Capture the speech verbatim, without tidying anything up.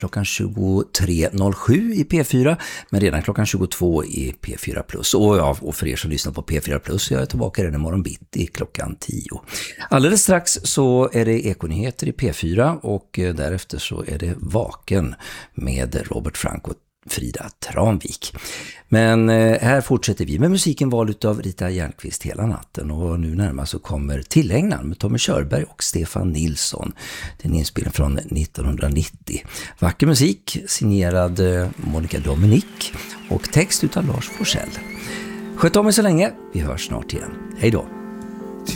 klockan tjugotre noll sju i P fyra, men redan klockan tjugotvå i P fyra plus. Och, ja, och för er som lyssnar på P fyra plus så är jag tillbaka redan imorgon bitti klockan tio. Alldeles strax så är det Ekonyheter i P fyra och därefter så är det Vaken med Robert Frank och Frida Tranvik. Men här fortsätter vi med musiken vald av Rita Järnqvist hela natten, och nu närmast så kommer Tillägnan med Tommy Körberg och Stefan Nilsson. Det är en inspelning från nittonhundranittio. Vacker musik signerad Monica Dominic och text utav Lars Forssell. Sköt om er så länge, vi hörs snart igen. Hej då!